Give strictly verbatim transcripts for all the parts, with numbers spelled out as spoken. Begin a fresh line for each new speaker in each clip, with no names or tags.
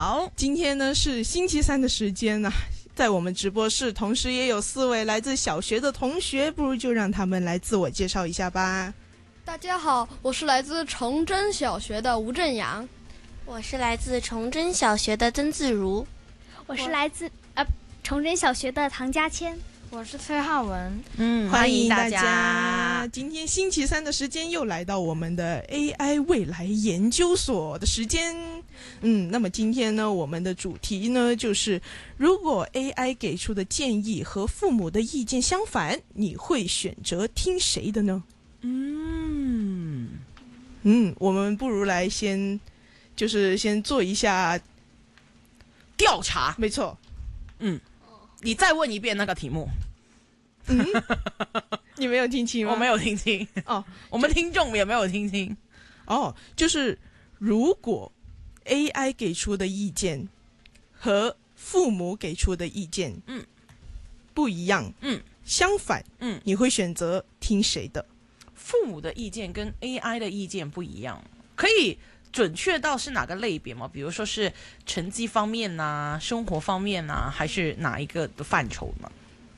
好，
今天呢是星期三的时间呢、啊，在我们直播室，同时也有四位来自小学的同学，不如就让他们来自我介绍一下吧。
大家好，我是来自崇祯小学的吴正阳。
我是来自崇祯小学的曾自如。
我是来自呃崇祯小学的唐佳谦。
我是崔浩文。
嗯，
欢迎大
大
家。今天星期三的时间又来到我们的 A I 未来研究所的时间。嗯，那么今天呢，我们的主题呢就是，如果 A I 给出的建议和父母的意见相反，你会选择听谁的呢？
嗯
嗯，我们不如来先，就是先做一下
调查。
没错。
嗯，你再问一遍那个题目。
嗯，你没有听清吗？
我没有听清。
哦，
我们听众也没有听清。
哦，就是如果 A I 给出的意见和父母给出的意见，
嗯，
不一样，
嗯，
相反，
嗯，
你会选择听谁的？
父母的意见跟 A I 的意见不一样，可以准确到是哪个类别吗？比如说是成绩方面啊，生活方面啊，还是哪一个的范畴呢？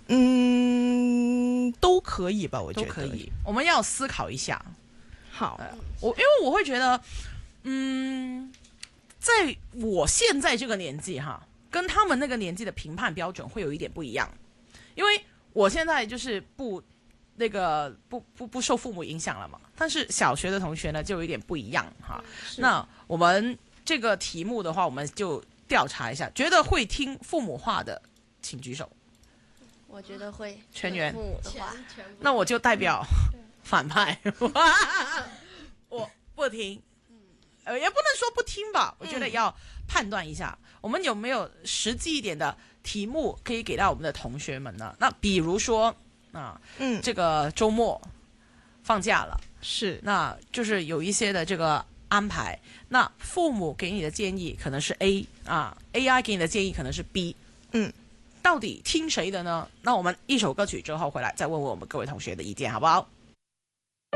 嗯，都可以吧，我觉得
都可以。我们要思考一下。
好，
呃、我因为我会觉得，嗯，在我现在这个年纪哈，跟他们那个年纪的评判标准会有一点不一样，因为我现在就是不。那个不不不受父母影响了嘛？但是小学的同学呢就有一点不一样哈。那我们这个题目的话，我们就调查一下，觉得会听父母话的，请举手。
我觉得会
全员。
父母的话，
那我就代表反派，我不听。呃，也不能说不听吧，我觉得要判断一下，我们有没有实际一点的题目可以给到我们的同学们呢？那比如说。啊，嗯，这个周末放假了，
是，
那就是有一些的这个安排。那父母给你的建议可能是 A 啊 ，A I 给你的建议可能是 B，
嗯，
到底听谁的呢？那我们一首歌曲之后回来再问问我们各位同学的意见，好不好？